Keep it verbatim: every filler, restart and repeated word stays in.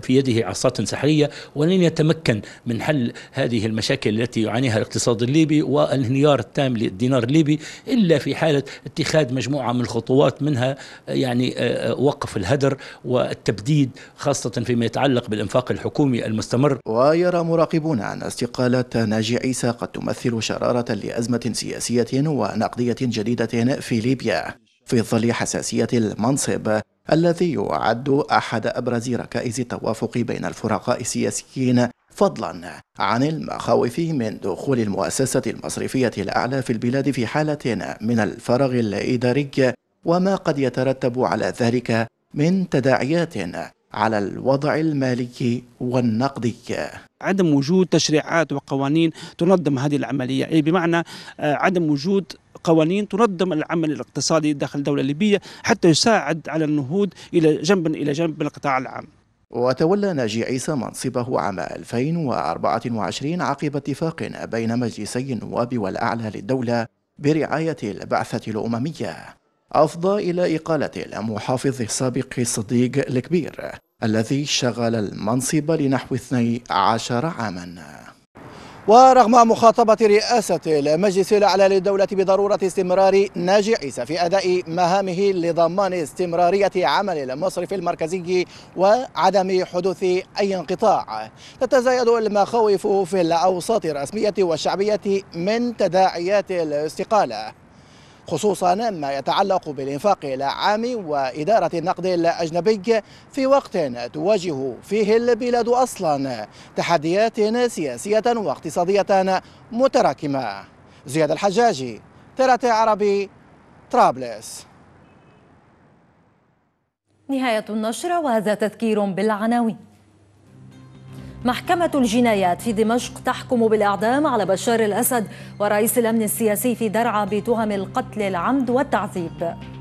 في يده عصا سحرية، ولن يتمكن من حل هذه المشاكل التي يعانيها الاقتصاد الليبي والانهيار التام للدينار الليبي إلا في حالة اتخاذ مجموعة من الخطوات، منها يعني وقف الهدر والتبديد خاصة فيما يتعلق بالإنفاق الحكومي المستمر. ويرى مراقبون أن استقالة ناجي عيسى قد تمثل شرارة لأزمة سياسية ونقدية جديدة في ليبيا في ظل حساسية المنصب الذي يعد أحد أبرز ركائز التوافق بين الفرقاء السياسيين، فضلا عن المخاوف من دخول المؤسسة المصرفية الأعلى في البلاد في حالة من الفراغ الإداري، وما قد يترتب على ذلك من تداعيات على الوضع المالي والنقدي. عدم وجود تشريعات وقوانين تنظم هذه العملية، أي بمعنى عدم وجود قوانين تنظم العمل الاقتصادي داخل الدولة الليبية حتى يساعد على النهوض إلى جنب إلى جنب بالقطاع العام. وتولى ناجي عيسى منصبه عام ألفين وأربعة وعشرين عقب اتفاق بين مجلسي النواب والأعلى للدولة برعاية البعثة الأممية أفضى إلى إقالة المحافظ السابق صديق الكبير الذي شغل المنصب لنحو اثني عشر عاما. ورغم مخاطبة رئاسة المجلس الأعلى للدولة بضرورة استمرار ناجي عيسى في أداء مهامه لضمان استمرارية عمل المصرف المركزي وعدم حدوث أي انقطاع، تتزايد المخاوف في الأوساط الرسمية والشعبية من تداعيات الاستقالة، خصوصا ما يتعلق بالإنفاق العام وإدارة النقد الأجنبي في وقت تواجه فيه البلاد أصلا تحديات سياسية واقتصادية متراكمة. زياد الحجاجي، ترى عربي، طرابلس. نهاية النشرة، وهذا تذكير بالعناوين. محكمة الجنايات في دمشق تحكم بالإعدام على بشار الأسد ورئيس الأمن السياسي في درعا بتهم القتل العمد والتعذيب.